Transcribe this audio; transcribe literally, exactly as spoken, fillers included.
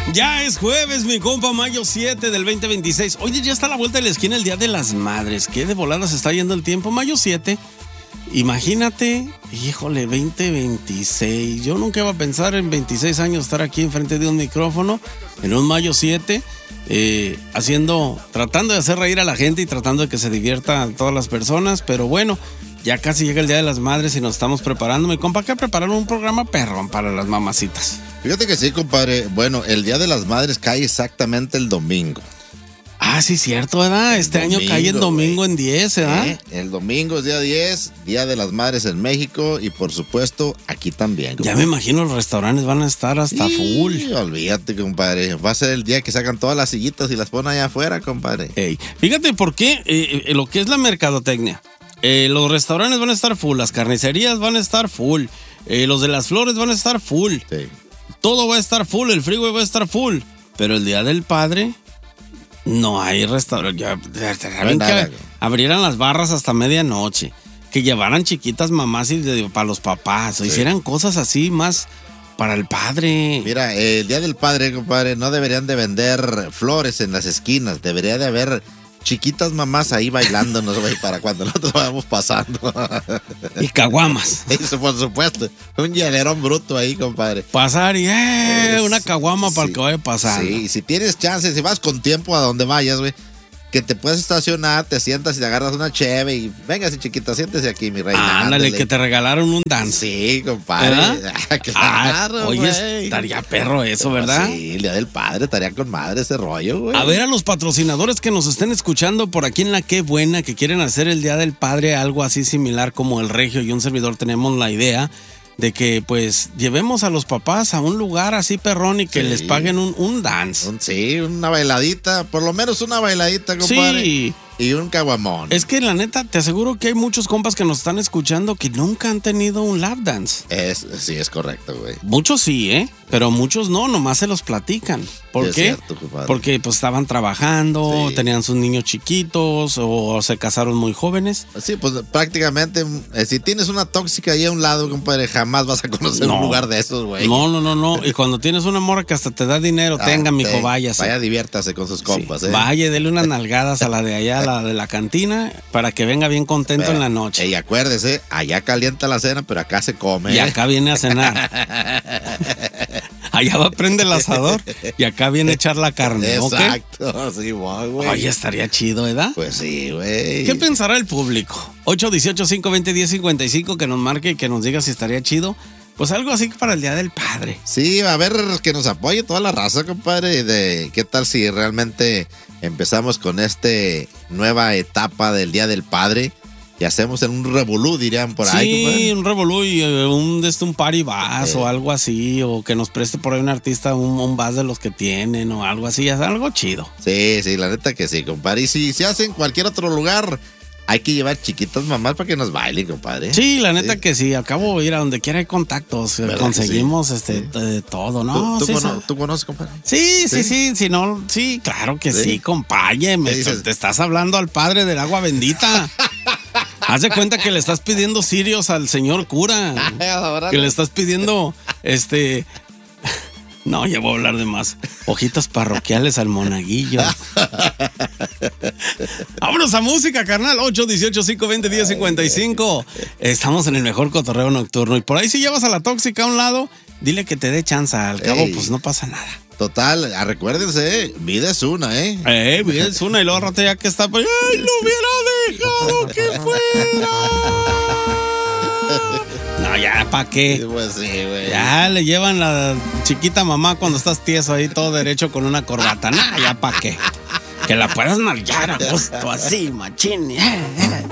Ya es jueves, mi compa, mayo siete del veinte veintiséis. Oye, ya está a la vuelta de la esquina el Día de las Madres. Qué de volada se está yendo el tiempo. Mayo siete. Imagínate, híjole, veinte veintiséis. Yo nunca iba a pensar en veintiséis años estar aquí enfrente de un micrófono en un mayo siete, eh, haciendo, tratando de hacer reír a la gente y tratando de que se diviertan todas las personas. Pero bueno, ya casi llega el Día de las Madres y nos estamos preparando. Mi compa, que prepararon un programa perrón para las mamacitas. Fíjate que sí, compadre. Bueno, el Día de las Madres cae exactamente el domingo. Ah, sí, cierto, ¿verdad? Este domingo, año cae el domingo, wey, en diez, ¿verdad? ¿Eh? El domingo es día diez, Día de las Madres en México y por supuesto aquí también. Compadre. Ya me imagino los restaurantes van a estar hasta sí, full. Olvídate, compadre. Va a ser el día que sacan todas las sillitas y las ponen allá afuera, compadre. Ey, fíjate por qué eh, eh, lo que es la mercadotecnia. Eh, los restaurantes van a estar full, las carnicerías van a estar full, eh, los de las flores van a estar full. Sí. Todo va a estar full, el freeway va a estar full. Pero el Día del Padre... No hay restaurante. Saben no que abrieran las barras hasta medianoche. Que llevaran chiquitas mamás y de, para los papás. Sí. O hicieran cosas así más para el padre. Mira, el Día del Padre, compadre, no deberían de vender flores en las esquinas. Debería de haber chiquitas mamás ahí bailándonos, güey, para cuando nosotros vayamos pasando. Y caguamas. Eso, por supuesto. Un hielerón bruto ahí, compadre. Pasar y eh, es, una caguama sí, para el que vaya a pasar. Sí, si tienes chance, si vas con tiempo a donde vayas, güey, que te puedes estacionar, te sientas y te agarras una cheve y venga, si chiquita, siéntese aquí, mi reina. Ándale, ándale, que te regalaron un dance. Sí, compadre. Claro, ah, oye, estaría perro eso, ¿verdad? Sí, el Día del Padre estaría con madre ese rollo, güey. A ver, a los patrocinadores que nos estén escuchando por aquí en La Qué Buena, que quieren hacer el Día del Padre algo así similar como el Regio y un servidor, tenemos la idea de que pues llevemos a los papás a un lugar así perrón y que sí, les paguen un, un dance. Un, sí, una bailadita, por lo menos una bailadita, compadre. Sí. Y un caguamón. Es que la neta, te aseguro que hay muchos compas que nos están escuchando que nunca han tenido un lap dance. Es, sí, es correcto, güey. Muchos sí, ¿eh? Pero muchos no, nomás se los platican. ¿Por sí, qué? Es cierto, compadre. Porque pues estaban trabajando, sí, tenían sus niños chiquitos o se casaron muy jóvenes. Sí, pues prácticamente, eh, si tienes una tóxica ahí a un lado, compadre, jamás vas a conocer no, un lugar de esos, güey. No, no, no, no. Y cuando tienes una morra que hasta te da dinero, ah, tenga, mijo, te, váyase. Vaya, diviértase con sus compas, sí, ¿eh? Vaya, dele unas nalgadas a la de allá, la de la cantina, para que venga bien contento pero, en la noche. Y acuérdese, allá calienta la cena, pero acá se come. Y ¿eh? Acá viene a cenar. Allá va a prender el asador y acá viene a echar la carne. Exacto, ¿okay? Sí, güey. Oye, estaría chido, ¿verdad? Pues sí, güey. ¿Qué pensará el público? ocho uno ocho, cinco dos cero, uno cero cinco cinco, que nos marque y que nos diga si estaría chido. Pues algo así para el Día del Padre. Sí, a ver, que nos apoye toda la raza, compadre. De qué tal si realmente empezamos con esta nueva etapa del Día del Padre y hacemos en un revolú, dirían por sí, ahí, compadre. Sí, un revolú y un, este, un party bus eh. o algo así, o que nos preste por ahí un artista un, un bus de los que tienen o algo así, algo chido. Sí, sí, la neta que sí, compadre. Y si se hace en cualquier otro lugar, hay que llevar chiquitas mamás para que nos bailen, compadre. Sí, la neta sí. que sí. Al cabo, ir a donde quiera hay contactos. Conseguimos sí? este sí. De todo, ¿no? ¿Tú, tú, sí, cono ¿Tú conoces, compadre? Sí, sí, sí. Sí, sí, no, sí claro que sí, sí compadre. Me, te estás hablando al padre del agua bendita. Haz de cuenta que le estás pidiendo cirios al señor cura. Que le estás pidiendo, este... No, ya voy a hablar de más. Hojitas parroquiales al monaguillo. Vámonos a música, carnal. ocho uno ocho, cinco dos cero, uno cero cinco cinco. Estamos en el mejor cotorreo nocturno. Y por ahí si llevas a la tóxica a un lado, dile que te dé chance. Al cabo, Ey. pues no pasa nada. Total, recuérdense, eh, vida es una, ¿eh? Eh, vida es una. Y luego rato ya que está, pues, ¡ay, lo hubiera dejado que fuera! No, ya, ¿para qué? Pues sí, güey. Ya le llevan la chiquita mamá cuando estás tieso ahí todo derecho con una corbata. No, ya, ¿para qué? Que la puedas nalgar a gusto, así, machín.